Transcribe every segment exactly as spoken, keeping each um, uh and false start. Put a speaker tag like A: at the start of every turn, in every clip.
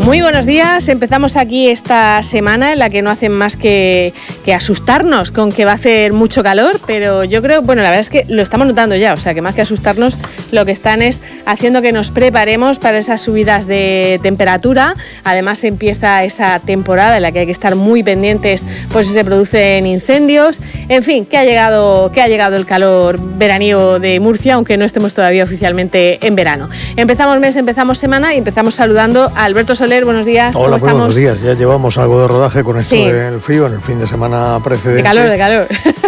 A: Muy buenos días, empezamos aquí esta semana en la que no hacen más que, que asustarnos con que va a hacer mucho calor, pero yo creo, bueno, la verdad es que lo estamos notando ya, o sea que más que asustarnos lo que están es haciendo que nos preparemos para esas subidas de temperatura. Además empieza esa temporada en la que hay que estar muy pendientes por si se producen incendios, en fin, que ha llegado, que ha llegado el calor veraniego de Murcia, aunque no estemos todavía oficialmente en verano. Empezamos mes, empezamos semana y empezamos saludando a Alberto Soler. Buenos días.
B: Hola,
A: ¿cómo
B: muy
A: estamos?
B: buenos días. Ya llevamos algo de rodaje con esto
A: Sí.
B: del frío en el fin de semana precedente.
A: De calor, de calor.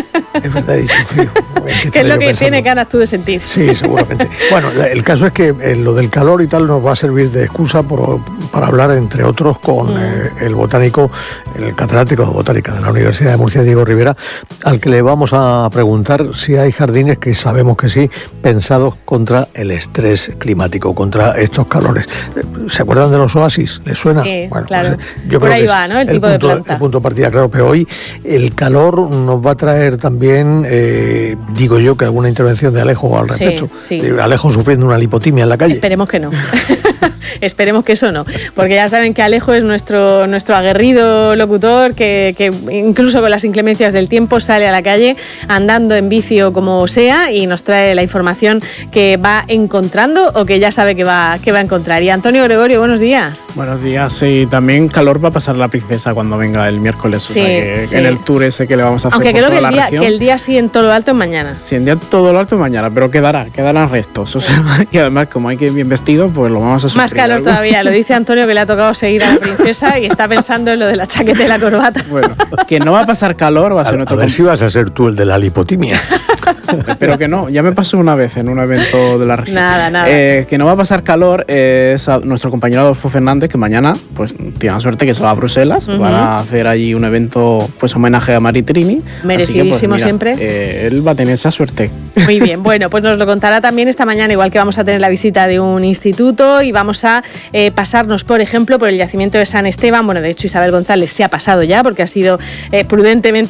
B: Es verdad, he dicho frío.
A: ¿Qué es lo que tiene ganas tú de sentir?
B: Sí, seguramente. Bueno, el caso es que eh, lo del calor y tal nos va a servir de excusa por, para hablar, entre otros, con mm. eh, el botánico, el catedrático de botánica de la Universidad de Murcia, Diego Rivera, al que le vamos a preguntar si hay jardines, que sabemos que sí, pensados contra el estrés climático, contra estos calores. ¿Se acuerdan de los oasis? ¿Les suena?
A: Sí,
B: bueno,
A: claro.
B: Pues, yo
A: por
B: creo
A: ahí
B: que
A: va, ¿no? El,
B: el
A: tipo
B: punto,
A: de planta.
B: El punto de partida, claro, pero hoy el calor nos va a traer también, eh, digo yo, que alguna intervención de Alejo al respecto.
A: Sí, sí.
B: Alejo sufriendo una lipotimia en la calle.
A: Esperemos que no. Esperemos que eso no, porque ya saben que Alejo es nuestro, nuestro aguerrido locutor que, que incluso con las inclemencias del tiempo sale a la calle andando en bici o como sea y nos trae la información que va encontrando o que ya sabe que va, que va a encontrar. Y Antonio Gregorio, buenos días.
C: Buenos días, y también calor va a pasar la princesa cuando venga el miércoles,
A: sí,
C: o sea que
A: sí.
C: en el tour ese que le vamos a hacer.
A: Aunque
C: por
A: creo
C: toda
A: que el,
C: la
A: día, que el día sí en todo lo alto es mañana.
C: Sí, en día todo lo alto es mañana, pero quedará, quedarán restos. O sea, y además, como hay que ir bien vestido, pues lo vamos a sufrir.
A: Más calor
C: algo.
A: Todavía, lo dice Antonio, que le ha tocado seguir a la princesa y está pensando en lo de la chaqueta y la corbata.
C: Bueno, que no va a pasar calor, va a ser
B: a,
C: nuestro...
B: A ver si vas a ser tú el de la lipotimia.
C: Espero que no, ya me pasó una vez en un evento de la región.
A: Nada, nada.
C: Eh, que no va a pasar calor eh, es a nuestro compañero Adolfo Fernández, que mañana pues tiene la suerte que se va a Bruselas, uh-huh. van a hacer allí un evento, pues homenaje a Maritrini.
A: Merecidísimo
C: así que, pues, mira,
A: siempre.
C: Eh, él va a tener esa suerte.
A: Muy bien, bueno, pues nos lo contará también esta mañana, igual que vamos a tener la visita de un instituto y vamos a eh, pasarnos, por ejemplo, por el yacimiento de San Esteban. Bueno, de hecho Isabel González se ha pasado ya porque ha sido eh, prudentemente